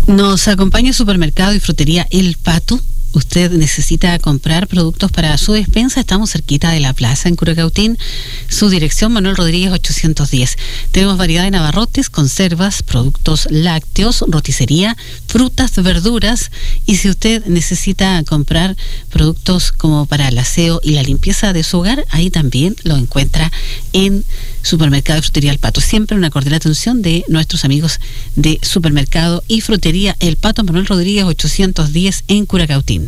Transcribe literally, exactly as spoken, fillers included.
Nos acompaña Supermercado y Frutería El Pato. Usted necesita comprar productos para su despensa. Estamos cerquita de la plaza en Curacautín. Su dirección, Manuel Rodríguez ochocientos diez. Tenemos variedad de navarrotes, conservas, productos lácteos, roticería, frutas, verduras. Y si usted necesita comprar productos como para el aseo y la limpieza de su hogar, ahí también lo encuentra en Supermercado y Frutería El Pato. Siempre una cordial atención de nuestros amigos de Supermercado y Frutería El Pato, Manuel Rodríguez ochocientos diez en Curacautín.